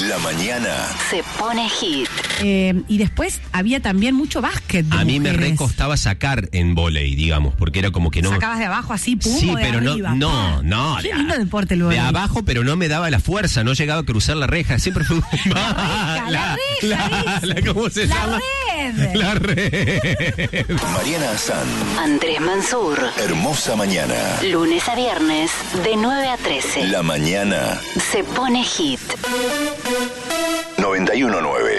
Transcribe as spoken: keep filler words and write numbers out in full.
La mañana se pone hit. Eh, y después había también mucho básquet de A mí me mujeres. recostaba sacar en vóley, digamos, porque era como que no... Sacabas de abajo así, pum, Sí, o de pero no, arriba. no, Ah, no. Qué de- lindo deporte el vóley. De abajo, pero no me daba la fuerza, no llegaba a cruzar la reja, siempre fue... reja, la reja, la- dice. la- ¿Cómo se La llama? red. La red. Mariana San, Andrés Mansur. hermosa mañana. Lunes a viernes, de nueve a trece. La mañana Se pone hit. noventa y uno nueve.